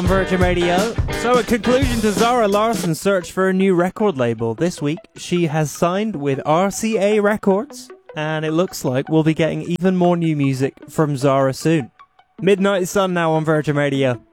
On Virgin Radio. So, a conclusion to Zara Larsson's search for a new record label. This week, she has signed with RCA Records, and it looks like we'll be getting even more new music from Zara soon. Midnight Sun now on Virgin Radio.